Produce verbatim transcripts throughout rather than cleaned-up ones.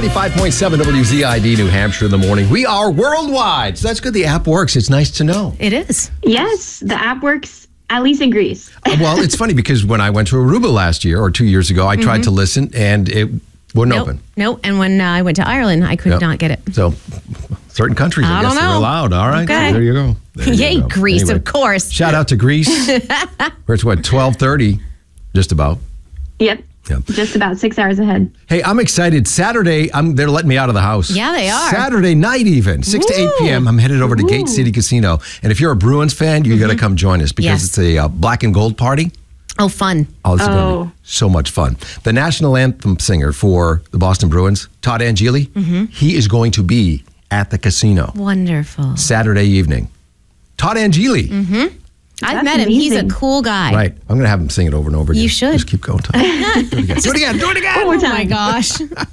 ninety-five point seven W Z I D New Hampshire in the morning. We are worldwide. So that's good. The app works. It's nice to know. It is. Yes, the app works, at least in Greece. Well, it's funny because when I went to Aruba last year or two years ago, I tried mm-hmm. to listen and it wouldn't nope. open. No, and when uh, I went to Ireland, I could yep. not get it. So certain countries, I, I guess, don't know. are allowed. All right. Okay. There you go. There Yay, you go. Greece, Anyway, of course. Shout out to Greece. Where it's what, twelve thirty? Just about. Yep. Yep. Just about six hours ahead. Hey, I'm excited. Saturday, I'm they're letting me out of the house. Yeah, they are. Saturday night even, six Ooh. to eight p.m. I'm headed over to Ooh. Gate City Casino. And if you're a Bruins fan, you mm-hmm. got to come join us because yes. it's a uh, black and gold party. Oh, fun. Oh, this is oh. going to be so much fun. The national anthem singer for the Boston Bruins, Todd Angeli, mm-hmm. he is going to be at the casino. Wonderful. Saturday evening. Todd Angeli. Mm-hmm. I've That's met him. amazing. He's a cool guy. Right. I'm going to have him sing it over and over again. You should. Just keep going, Todd. Do it again. Do it again. Do it again. One more time. Oh, my gosh.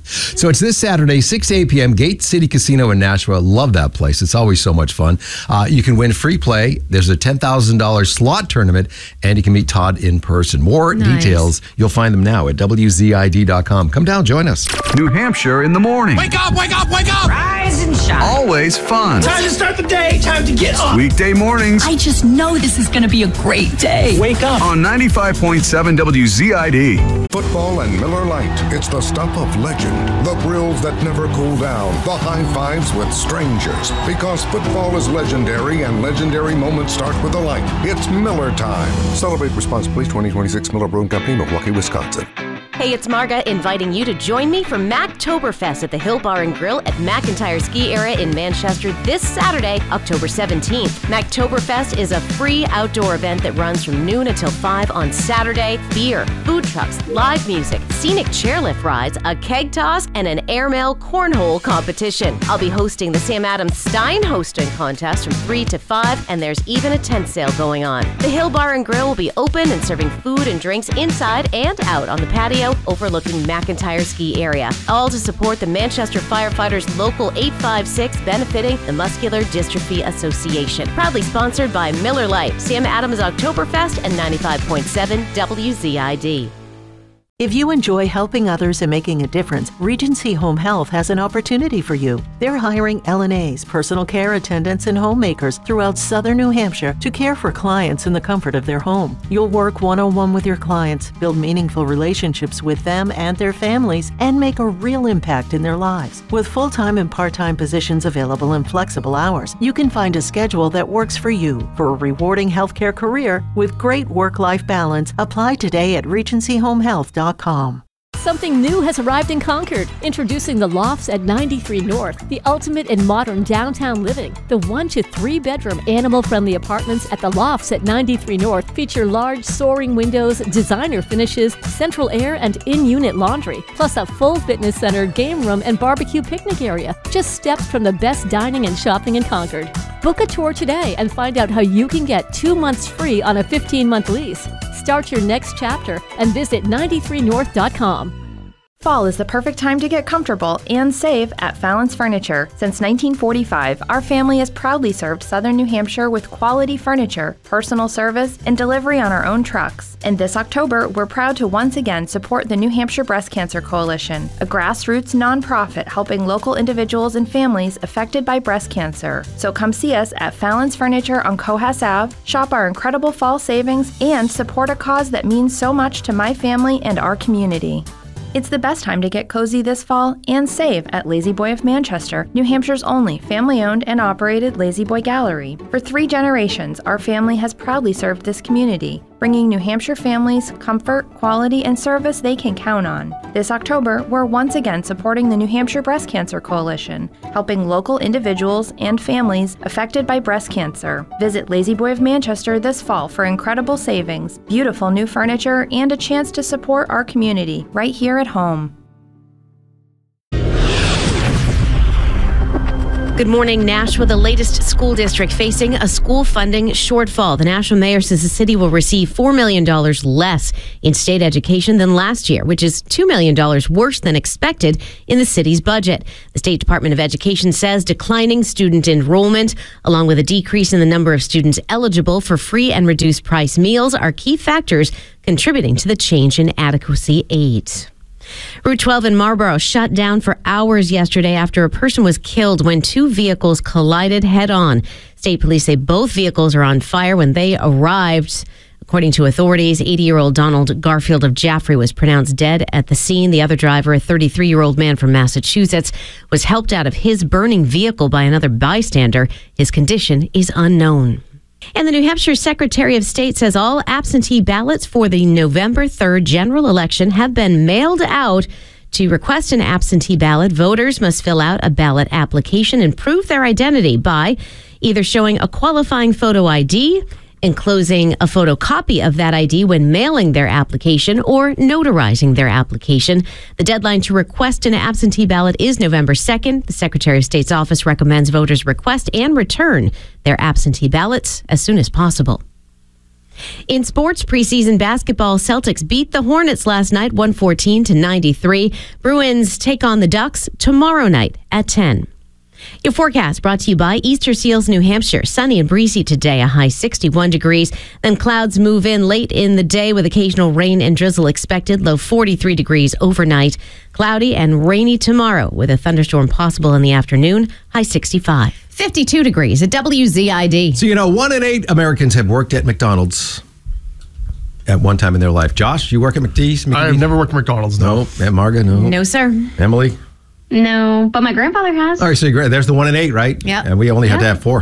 So it's this Saturday, six to eight p.m., Gate City Casino in Nashua. Love that place. It's always so much fun. Uh, you can win free play. There's a ten thousand dollars slot tournament, and you can meet Todd in person. More nice. details, you'll find them now at W Z I D dot com. Come down, join us. New Hampshire in the morning. Wake up, wake up, wake up! Rise and shine. Always fun. Time to start the day. Time to get up. Weekday mornings I just know this is going to be a great day. Wake up. on ninety-five point seven W Z I D. Football and Miller Lite. It's the stuff of legend. The thrills that never cool down. The high fives with strangers. Because football is legendary and legendary moments start with a light. It's Miller time. Celebrate responsibly. twenty twenty-six Miller Brewing Company, Milwaukee, Wisconsin. Hey, it's Marga inviting you to join me for Mactoberfest at the Hill Bar and Grill at McIntyre Ski Area in Manchester this Saturday, October seventeenth. Mactoberfest is a free outdoor event that runs from noon until five on Saturday. Beer, food trucks, live music, scenic chairlift rides, a keg toss, and an airmail cornhole competition. I'll be hosting the Sam Adams Stein Hosting Contest from three to five, and there's even a tent sale going on. The Hill Bar and Grill will be open and serving food and drinks inside and out on the patio overlooking McIntyre Ski Area. All to support the Manchester Firefighters Local eight five six benefiting the Muscular Dystrophy Association. Proudly sponsored by Miller Lite, Sam Adams Oktoberfest, and ninety-five point seven W Z I D. If you enjoy helping others and making a difference, Regency Home Health has an opportunity for you. They're hiring L N As, personal care attendants, and homemakers throughout southern New Hampshire to care for clients in the comfort of their home. You'll work one-on-one with your clients, build meaningful relationships with them and their families, and make a real impact in their lives. With full-time and part-time positions available in flexible hours, you can find a schedule that works for you. For a rewarding healthcare career with great work-life balance, apply today at regency home health dot com. Something new has arrived in Concord. Introducing the Lofts at ninety-three North, the ultimate in modern downtown living. The one to three bedroom animal-friendly apartments at the Lofts at ninety-three North feature large soaring windows, designer finishes, central air, and in-unit laundry, plus a full fitness center, game room, and barbecue picnic area. Just steps from the best dining and shopping in Concord. Book a tour today and find out how you can get two months free on a fifteen month lease. Start your next chapter and visit ninety-three north dot com. Fall is the perfect time to get comfortable and save at Fallon's Furniture. Since nineteen forty-five, our family has proudly served southern New Hampshire with quality furniture, personal service, and delivery on our own trucks. And this October, we're proud to once again support the New Hampshire Breast Cancer Coalition, a grassroots nonprofit helping local individuals and families affected by breast cancer. So come see us at Fallon's Furniture on Cohas Avenue, shop our incredible fall savings, and support a cause that means so much to my family and our community. It's the best time to get cozy this fall and save at Lazy Boy of Manchester, New Hampshire's only family-owned and operated Lazy Boy Gallery. For three generations, our family has proudly served this community, bringing New Hampshire families comfort, quality, and service they can count on. This October, we're once again supporting the New Hampshire Breast Cancer Coalition, helping local individuals and families affected by breast cancer. Visit Lazy Boy of Manchester this fall for incredible savings, beautiful new furniture, and a chance to support our community right here at home. Good morning, Nashua, the latest school district facing a school funding shortfall. The Nashua mayor says the city will receive four million dollars less in state education than last year, which is two million dollars worse than expected in the city's budget. The State Department of Education says declining student enrollment, along with a decrease in the number of students eligible for free and reduced price meals, are key factors contributing to the change in adequacy aid. Route twelve in Marlborough shut down for hours yesterday after a person was killed when two vehicles collided head-on. State police say both vehicles are on fire when they arrived. According to authorities, eighty-year-old Donald Garfield of Jaffrey was pronounced dead at the scene. The other driver, a thirty-three-year-old man from Massachusetts, was helped out of his burning vehicle by another bystander. His condition is unknown. And the New Hampshire Secretary of State says all absentee ballots for the November third general election have been mailed out. To request an absentee ballot, voters must fill out a ballot application and prove their identity by either showing a qualifying photo I D, enclosing a photocopy of that I D when mailing their application, or notarizing their application. The deadline to request an absentee ballot is November second. The Secretary of State's office recommends voters request and return their absentee ballots as soon as possible. In sports, preseason basketball, Celtics beat the Hornets last night, one fourteen to ninety-three. Bruins take on the Ducks tomorrow night at ten. Your forecast brought to you by Easter Seals, New Hampshire. Sunny and breezy today, a high sixty-one degrees. Then clouds move in late in the day with occasional rain and drizzle expected, low forty-three degrees overnight. Cloudy and rainy tomorrow with a thunderstorm possible in the afternoon, high sixty-five. fifty-two degrees at W Z I D. So, you know, one in eight Americans have worked at McDonald's at one time in their life. Josh, you work at McDee's? I've never worked at McDonald's, no. No. Aunt Marga, no. No, sir. Emily? No, but my grandfather has. All right, so you're, there's the one in eight, right? Yeah. And we only had Yeah. to have four.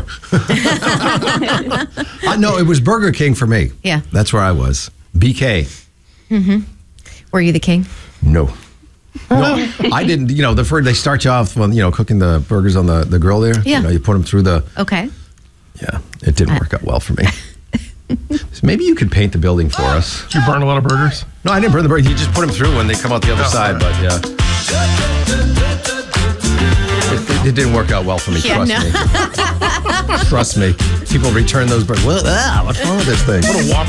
uh, no, it was Burger King for me. Yeah. That's where I was. B K. Mm-hmm. Were you the king? No. No, I didn't. You know, the first, they start you off, when, you know, cooking the burgers on the, the grill there. Yeah. You know, you put them through the... Okay. Yeah, it didn't work out well for me. So maybe you could paint the building for us. Did you burn a lot of burgers? No, I didn't burn the burgers. You just put them through when they come out the other Oh, side, sorry. but yeah. It, it didn't work out well for me, Yeah, trust me. Trust me. People return those burgers. Well, ah, what's wrong with this thing? What a